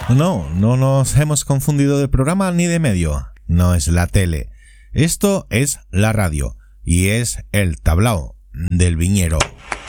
No, no nos hemos confundido de programa ni de medio. No es la tele. Esto es la radio y es el tablao del viñero.